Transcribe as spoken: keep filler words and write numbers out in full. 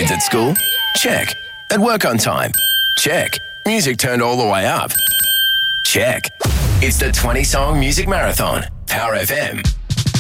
Kids at school? Check. At work on time? Check. Music turned all the way up? Check. It's the twenty song music marathon. Power F M.